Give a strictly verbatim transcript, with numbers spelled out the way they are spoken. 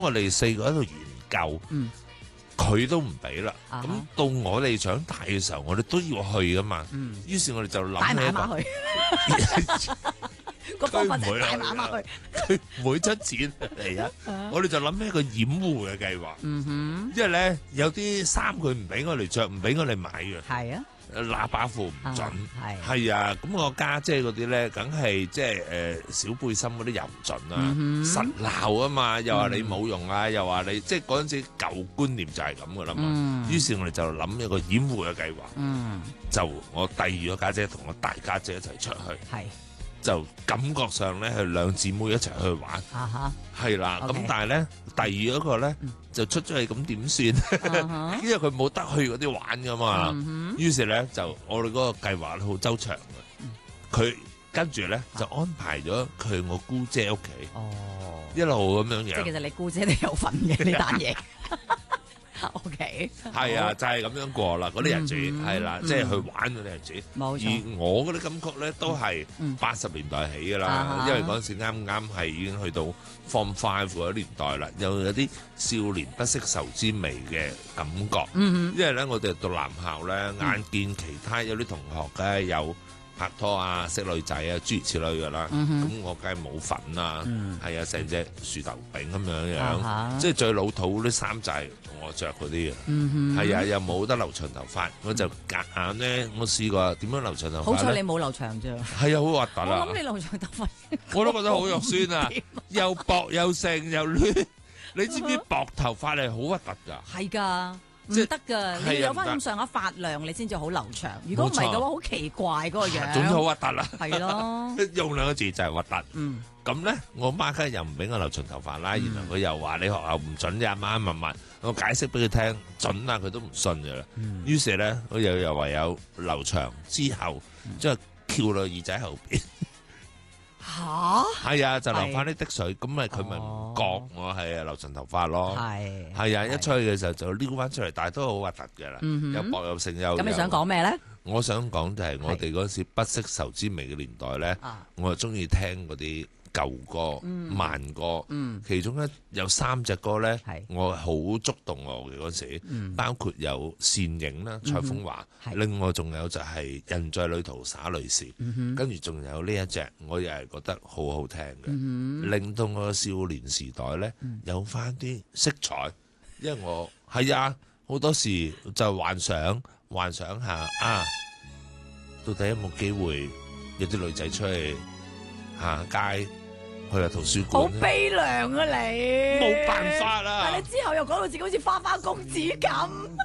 我哋四個喺度研究，佢都唔俾啦。咁到我哋長大嘅時候，我哋都要去噶嘛。於是我哋就諗帶媽媽去。個方法就係帶媽媽去， 佢唔會出錢嚟啊！我哋就諗起一個掩護嘅計劃。嗯哼，因為咧有啲衫佢唔俾我哋着，唔俾我哋買嘅。係啊，喇叭褲唔準。係係啊，咁我家姐嗰啲咧，梗係即係誒小背心嗰啲又唔準啦，實鬧啊嘛，又話你冇用啊，又話你即係嗰陣時舊觀念就係咁噶啦嘛。於是我哋就諗一個掩護嘅計劃。嗯，就我遞咗家姐同我大家姐一齊出去。係。就感覺上咧係兩姊妹一齊去玩，係啦。咁但係咧第二嗰個咧就出咗去，咁點算？因為佢冇得去嗰啲玩噶嘛。於是咧就我哋嗰個計劃好周詳嘅。佢跟住咧就安排咗佢我姑姐屋企，一路咁樣樣。即係其實你姑姐都有份嘅呢單嘢。O K， 係啊，就係咁樣過啦，嗰啲日子係啦，即係去玩嗰啲日子。冇錯。而我嗰啲感覺咧都係八十年代起噶啦，因為嗰陣時啱啱係已經去到 Form Five 嗰個年代啦，又有啲少年不識愁滋味嘅感覺。因為咧我哋讀男校咧，眼見其他有啲同學嘅有拍拖啊、識女仔啊，諸如此類噶啦。咁我梗係冇份啦，係啊，成隻樹頭餅咁樣樣，即係最老土啲衫就係我着嗰啲啊，係啊，又冇得留長頭髮，我就夾硬咧，我試過點樣留長頭髮。 好彩你冇留長啫。 係啊，好核突啊！ 我諗你留長頭髮， 我都覺得好肉酸啊，又薄又剩又亂。你知唔知薄頭髮係好核突噶？ 係噶。唔得噶，你要有翻咁上下髮量，你先至好留長。如果唔係嘅話，好奇怪嗰個樣。 總之好核突啦。 係咯， 用兩個字就係核突。嗯，咁咧，我媽梗係又唔俾我留長頭髮啦。然後佢又話你學校唔準啫，阿媽問問，我解釋俾佢聽，準啊，佢都唔信㗎啦。於是咧，我又又唯有留長之後，即係翹落耳仔後邊。 吓？ 係啊，就留翻啲滴水，咁咪佢咪唔覺我係啊留長頭髮咯。係係啊，一出去嘅時候就撩翻出嚟，但係都好核突嘅啦，又薄又剩又。 咁你想講咩咧？ 我想講就係我哋嗰時不識愁滋味嘅年代咧，我就中意聽嗰啲舊歌、慢歌，其中咧有三隻歌咧，我好觸動我嘅嗰時，包括有倩影啦、蔡楓華，另外仲有就係人在旅途灑淚時，跟住仲有呢一隻，我又係覺得好好聽嘅，令到我少年時代咧有翻啲色彩，因為我係啊，好多時就幻想幻想下啊，到底有冇機會有啲女仔出去行街？去下圖書館， 好悲涼啊你！ 冇辦法啦。 但係你之後又講到自己好似花花公子咁。